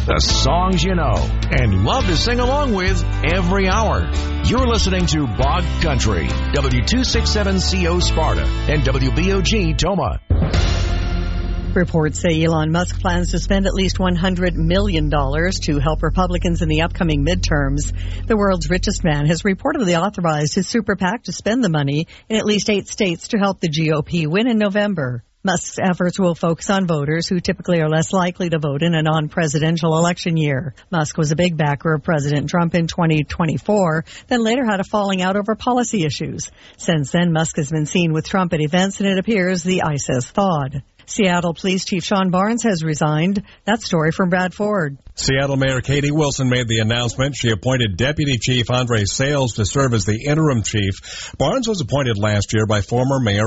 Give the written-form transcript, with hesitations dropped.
the songs you know and love to sing along with every hour. You're listening to Bog Country, W267CO Sparta and WBOG Toma. Reports say Elon Musk plans to spend at least $100 million to help Republicans in the upcoming midterms. The world's richest man has reportedly authorized his super PAC to spend the money in at least 8 states to help the GOP win in November. Musk's efforts will focus on voters who typically are less likely to vote in a non-presidential election year. Musk was a big backer of President Trump in 2024, then later had a falling out over policy issues. Since then, Musk has been seen with Trump at events, and it appears the ice has thawed. Seattle Police Chief Sean Barnes has resigned. That story from Brad Ford. Seattle Mayor Katie Wilson made the announcement. She appointed Deputy Chief Andre Sales to serve as the interim chief. Barnes was appointed last year by former Mayor